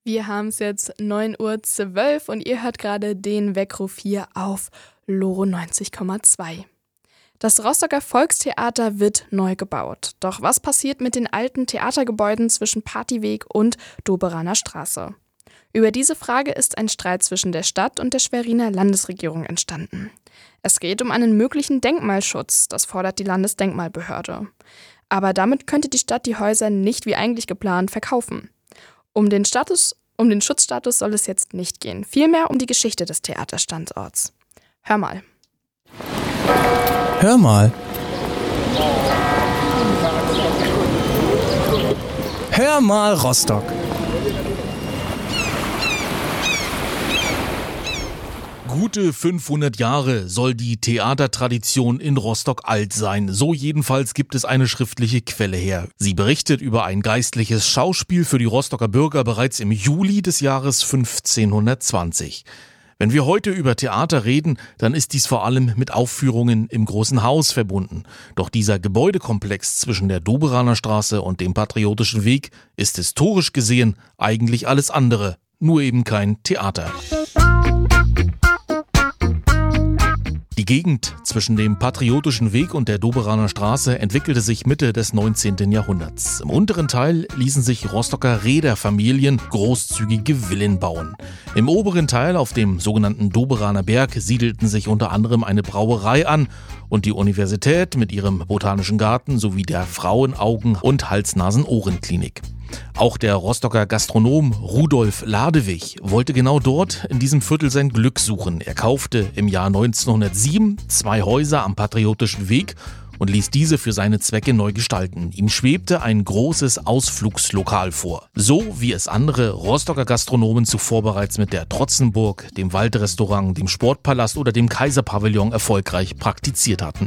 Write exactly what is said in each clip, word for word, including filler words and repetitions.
Wir haben es jetzt neun Uhr zwölf und ihr hört gerade den Weckruf hier auf Loro neunzig Komma zwei. Das Rostocker Volkstheater wird neu gebaut. Doch was passiert mit den alten Theatergebäuden zwischen Partyweg und Doberaner Straße? Über diese Frage ist ein Streit zwischen der Stadt und der Schweriner Landesregierung entstanden. Es geht um einen möglichen Denkmalschutz, das fordert die Landesdenkmalbehörde. Aber damit könnte die Stadt die Häuser nicht wie eigentlich geplant verkaufen. Um den Status, um den Schutzstatus soll es jetzt nicht gehen, vielmehr um die Geschichte des Theaterstandorts. Hör mal. Hör mal. Hör mal, Rostock. Gute fünfhundert Jahre soll die Theatertradition in Rostock alt sein. So jedenfalls gibt es eine schriftliche Quelle her. Sie berichtet über ein geistliches Schauspiel für die Rostocker Bürger bereits im Juli des Jahres fünfzehnhundertzwanzig. Wenn wir heute über Theater reden, dann ist dies vor allem mit Aufführungen im Großen Haus verbunden. Doch dieser Gebäudekomplex zwischen der Doberaner Straße und dem Patriotischen Weg ist historisch gesehen eigentlich alles andere, nur eben kein Theater. Die Gegend zwischen dem Patriotischen Weg und der Doberaner Straße entwickelte sich Mitte des neunzehnten Jahrhunderts. Im unteren Teil ließen sich Rostocker Reederfamilien großzügige Villen bauen. Im oberen Teil, auf dem sogenannten Doberaner Berg, siedelten sich unter anderem eine Brauerei an und die Universität mit ihrem Botanischen Garten sowie der Frauenaugen- und Hals-Nasen-Ohren-Klinik. Auch der Rostocker Gastronom Rudolf Ladewig wollte genau dort in diesem Viertel sein Glück suchen. Er kaufte im Jahr neunzehnhundertsieben zwei Häuser am Patriotischen Weg und ließ diese für seine Zwecke neu gestalten. Ihm schwebte ein großes Ausflugslokal vor. So wie es andere Rostocker Gastronomen zuvor bereits mit der Trotzenburg, dem Waldrestaurant, dem Sportpalast oder dem Kaiserpavillon erfolgreich praktiziert hatten.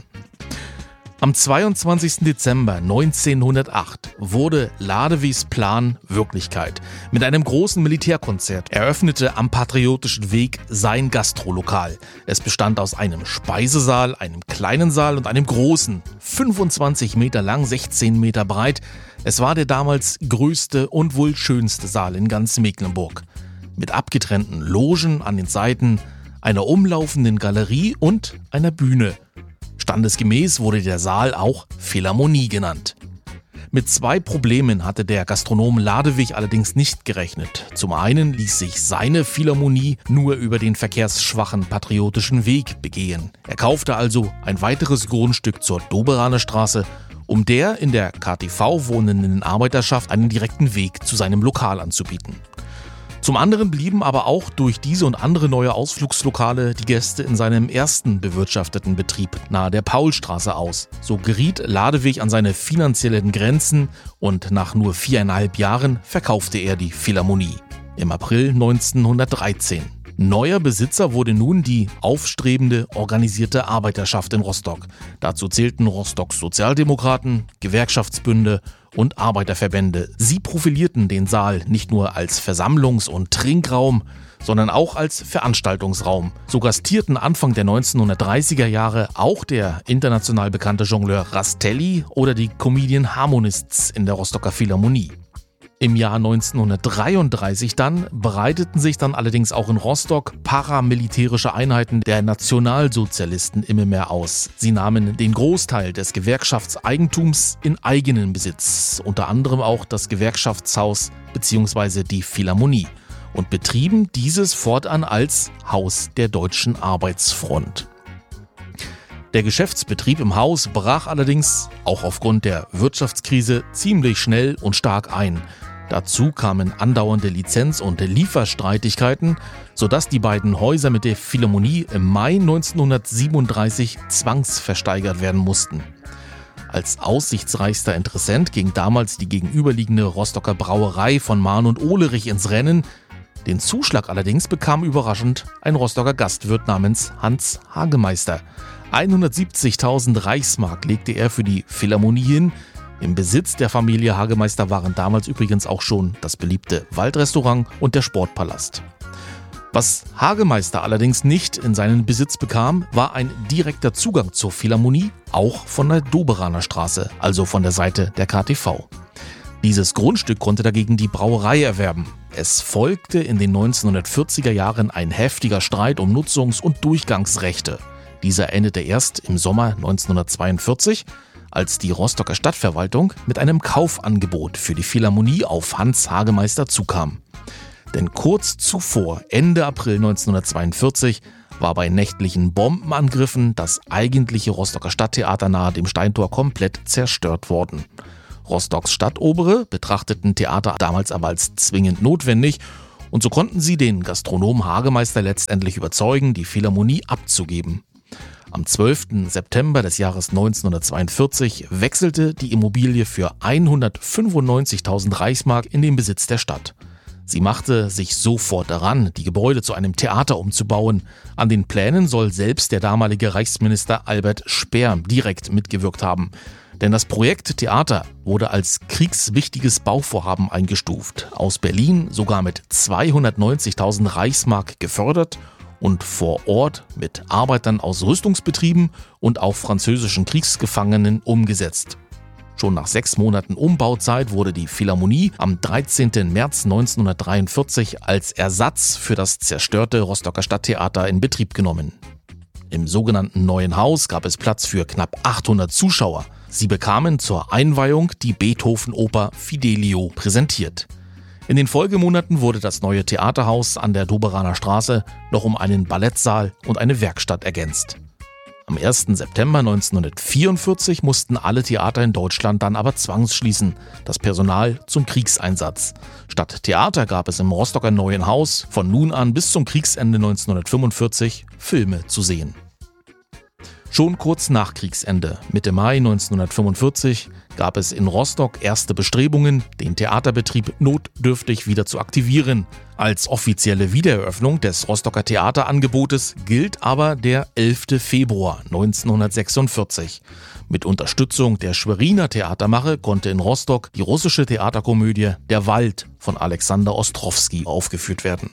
Am zweiundzwanzigsten Dezember neunzehnhundertacht wurde Ladewigs Plan Wirklichkeit. Mit einem großen Militärkonzert eröffnete am Patriotischen Weg sein Gastrolokal. Es bestand aus einem Speisesaal, einem kleinen Saal und einem großen, fünfundzwanzig Meter lang, sechzehn Meter breit. Es war der damals größte und wohl schönste Saal in ganz Mecklenburg. Mit abgetrennten Logen an den Seiten, einer umlaufenden Galerie und einer Bühne. Standesgemäß wurde der Saal auch Philharmonie genannt. Mit zwei Problemen hatte der Gastronom Ladewig allerdings nicht gerechnet. Zum einen ließ sich seine Philharmonie nur über den verkehrsschwachen Patriotischen Weg begehen. Er kaufte also ein weiteres Grundstück zur Doberaner Straße, um der in der K T V wohnenden Arbeiterschaft einen direkten Weg zu seinem Lokal anzubieten. Zum anderen blieben aber auch durch diese und andere neue Ausflugslokale die Gäste in seinem ersten bewirtschafteten Betrieb nahe der Paulstraße aus. So geriet Ladewig an seine finanziellen Grenzen und nach nur viereinhalb Jahren verkaufte er die Philharmonie. Im April neunzehnhundertdreizehn. Neuer Besitzer wurde nun die aufstrebende organisierte Arbeiterschaft in Rostock. Dazu zählten Rostocks Sozialdemokraten, Gewerkschaftsbünde und Arbeiterverbände. Sie profilierten den Saal nicht nur als Versammlungs- und Trinkraum, sondern auch als Veranstaltungsraum. So gastierten Anfang der neunzehnhundertdreißiger Jahre auch der international bekannte Jongleur Rastelli oder die Comedian Harmonists in der Rostocker Philharmonie. Im Jahr neunzehnhundertdreiunddreißig dann breiteten sich dann allerdings auch in Rostock paramilitärische Einheiten der Nationalsozialisten immer mehr aus. Sie nahmen den Großteil des Gewerkschaftseigentums in eigenen Besitz, unter anderem auch das Gewerkschaftshaus bzw. die Philharmonie, und betrieben dieses fortan als Haus der Deutschen Arbeitsfront. Der Geschäftsbetrieb im Haus brach allerdings, auch aufgrund der Wirtschaftskrise, ziemlich schnell und stark ein. Dazu kamen andauernde Lizenz- und Lieferstreitigkeiten, sodass die beiden Häuser mit der Philharmonie im Mai neunzehnhundertsiebenunddreißig zwangsversteigert werden mussten. Als aussichtsreichster Interessent ging damals die gegenüberliegende Rostocker Brauerei von Mahn und Ohlerich ins Rennen. Den Zuschlag allerdings bekam überraschend ein Rostocker Gastwirt namens Hans Hagemeister. hundertsiebzigtausend Reichsmark legte er für die Philharmonie hin. Im Besitz der Familie Hagemeister waren damals übrigens auch schon das beliebte Waldrestaurant und der Sportpalast. Was Hagemeister allerdings nicht in seinen Besitz bekam, war ein direkter Zugang zur Philharmonie, auch von der Doberaner Straße, also von der Seite der K T V. Dieses Grundstück konnte dagegen die Brauerei erwerben. Es folgte in den neunzehnhundertvierziger Jahren ein heftiger Streit um Nutzungs- und Durchgangsrechte. Dieser endete erst im Sommer neunzehnhundertzweiundvierzig, als die Rostocker Stadtverwaltung mit einem Kaufangebot für die Philharmonie auf Hans Hagemeister zukam. Denn kurz zuvor, Ende April neunzehnhundertzweiundvierzig, war bei nächtlichen Bombenangriffen das eigentliche Rostocker Stadttheater nahe dem Steintor komplett zerstört worden. Rostocks Stadtobere betrachteten Theater damals aber als zwingend notwendig und so konnten sie den Gastronom Hagemeister letztendlich überzeugen, die Philharmonie abzugeben. Am zwölften September des Jahres neunzehnhundertzweiundvierzig wechselte die Immobilie für hundertfünfundneunzigtausend Reichsmark in den Besitz der Stadt. Sie machte sich sofort daran, die Gebäude zu einem Theater umzubauen. An den Plänen soll selbst der damalige Reichsminister Albert Speer direkt mitgewirkt haben. Denn das Projekt Theater wurde als kriegswichtiges Bauvorhaben eingestuft, aus Berlin sogar mit zweihundertneunzigtausend Reichsmark gefördert und vor Ort mit Arbeitern aus Rüstungsbetrieben und auch französischen Kriegsgefangenen umgesetzt. Schon nach sechs Monaten Umbauzeit wurde die Philharmonie am dreizehnten März neunzehnhundertdreiundvierzig als Ersatz für das zerstörte Rostocker Stadttheater in Betrieb genommen. Im sogenannten Neuen Haus gab es Platz für knapp achthundert Zuschauer. Sie bekamen zur Einweihung die Beethoven-Oper Fidelio präsentiert. In den Folgemonaten wurde das neue Theaterhaus an der Doberaner Straße noch um einen Ballettsaal und eine Werkstatt ergänzt. Am ersten September neunzehnhundertvierundvierzig mussten alle Theater in Deutschland dann aber zwangsschließen, das Personal zum Kriegseinsatz. Statt Theater gab es im Rostocker Neuen Haus von nun an bis zum Kriegsende neunzehnhundertfünfundvierzig Filme zu sehen. Schon kurz nach Kriegsende, Mitte Mai neunzehnhundertfünfundvierzig, gab es in Rostock erste Bestrebungen, den Theaterbetrieb notdürftig wieder zu aktivieren. Als offizielle Wiedereröffnung des Rostocker Theaterangebotes gilt aber der elften Februar neunzehnhundertsechsundvierzig. Mit Unterstützung der Schweriner Theatermache konnte in Rostock die russische Theaterkomödie Der Wald von Alexander Ostrowski aufgeführt werden.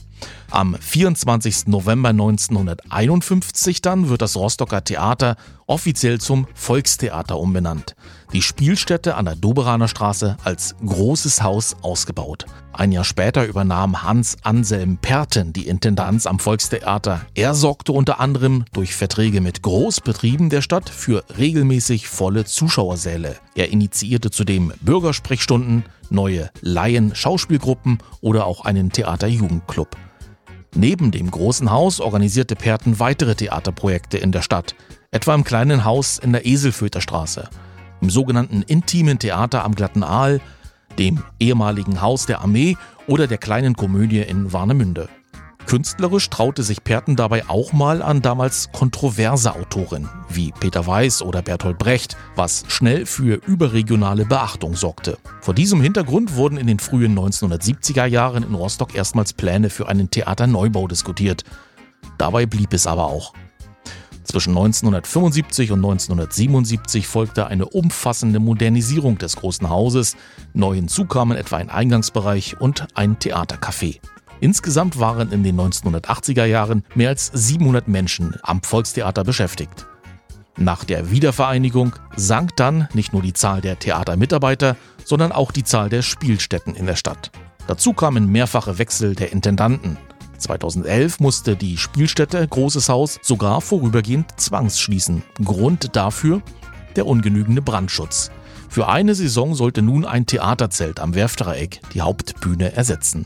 Am vierundzwanzigsten November neunzehnhunderteinundfünfzig dann wird das Rostocker Theater offiziell zum Volkstheater umbenannt. Die Spielstätte an der Doberaner Straße als Großes Haus ausgebaut. Ein Jahr später übernahm Hans Anselm Perten die Intendanz am Volkstheater. Er sorgte unter anderem durch Verträge mit Großbetrieben der Stadt für regelmäßig volle Zuschauersäle. Er initiierte zudem Bürgersprechstunden, neue Laien-Schauspielgruppen oder auch einen Theaterjugendclub. Neben dem Großen Haus organisierte Perten weitere Theaterprojekte in der Stadt, etwa im kleinen Haus in der Eselföterstraße, im sogenannten Intimen Theater am Glatten Aal, dem ehemaligen Haus der Armee oder der kleinen Komödie in Warnemünde. Künstlerisch traute sich Perten dabei auch mal an damals kontroverse Autoren wie Peter Weiß oder Bertolt Brecht, was schnell für überregionale Beachtung sorgte. Vor diesem Hintergrund wurden in den frühen neunzehnhundertsiebziger Jahren in Rostock erstmals Pläne für einen Theaterneubau diskutiert. Dabei blieb es aber auch. Zwischen neunzehnhundertfünfundsiebzig und neunzehnhundertsiebenundsiebzig folgte eine umfassende Modernisierung des Großen Hauses. Neu hinzu kamen etwa ein Eingangsbereich und ein Theatercafé. Insgesamt waren in den neunzehnhundertachtziger Jahren mehr als siebenhundert Menschen am Volkstheater beschäftigt. Nach der Wiedervereinigung sank dann nicht nur die Zahl der Theatermitarbeiter, sondern auch die Zahl der Spielstätten in der Stadt. Dazu kamen mehrfache Wechsel der Intendanten. zweitausendelf musste die Spielstätte Großes Haus sogar vorübergehend zwangsschließen. Grund dafür der ungenügende Brandschutz. Für eine Saison sollte nun ein Theaterzelt am Werftdreieck die Hauptbühne ersetzen.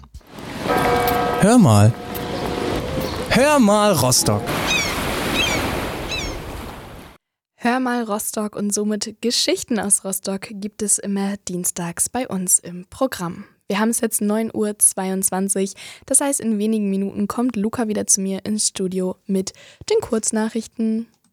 Hör mal. Hör mal Rostock. Hör mal Rostock und somit Geschichten aus Rostock gibt es immer dienstags bei uns im Programm. Wir haben es jetzt neun Uhr zweiundzwanzig, das heißt in wenigen Minuten kommt Luca wieder zu mir ins Studio mit den Kurznachrichten.